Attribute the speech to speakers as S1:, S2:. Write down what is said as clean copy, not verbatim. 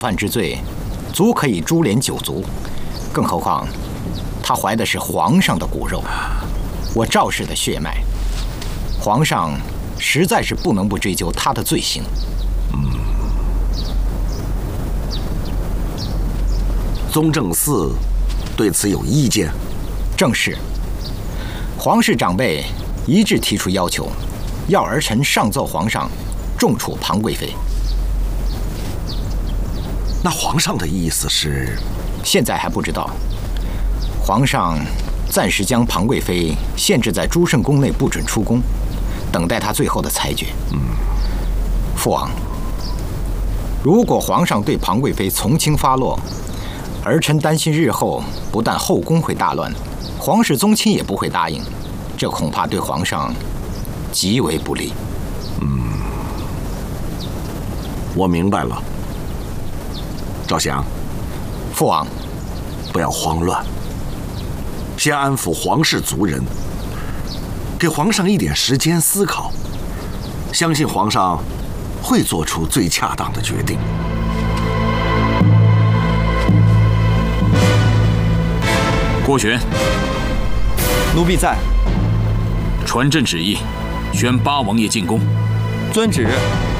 S1: 犯之罪，足可以株连九族。更何况，她怀的是皇上的骨肉，我赵氏的血脉，皇上实在是不能不追究她的罪行。
S2: 宗正寺对此有意见？
S1: 正是。皇室长辈一致提出要求，要儿臣上奏皇上，重处庞贵妃。
S2: 那皇上的意思是？
S1: 现在还不知道。皇上暂时将庞贵妃限制在朱圣宫内，不准出宫，等待他最后的裁决。父王，如果皇上对庞贵妃从轻发落，儿臣担心日后不但后宫会大乱，皇室宗亲也不会答应，这恐怕对皇上极为不利。
S2: 我明白了。赵祥，
S1: 父王，
S2: 不要慌乱，先安抚皇室族人，给皇上一点时间思考，相信皇上会做出最恰当的决定。
S3: 郭玄，
S4: 奴婢在。
S3: 传朕旨意，宣八王爷进宫。
S4: 遵旨。